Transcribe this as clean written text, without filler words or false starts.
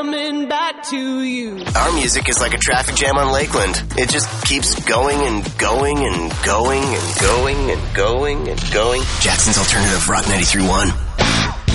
Coming back to you. Our music is like a traffic jam on Lakeland. It just keeps going and going and going and going and going and going. Jackson's Alternative Rock 93.1.